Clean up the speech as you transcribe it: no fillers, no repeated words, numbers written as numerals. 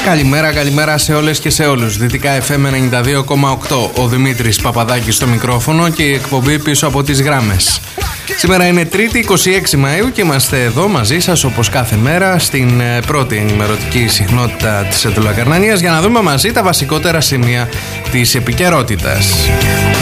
Καλημέρα σε όλες και σε όλους. Δυτικά FM 92,8. Ο Δημήτρης Παπαδάκης στο μικρόφωνο και η εκπομπή πίσω από τις γράμμες. Σήμερα είναι Τρίτη 26 Μαΐου και είμαστε εδώ μαζί σας όπως κάθε μέρα στην πρώτη ενημερωτική συχνότητα της Ετωλακαρνανίας για να δούμε μαζί τα βασικότερα σημεία της επικαιρότητας.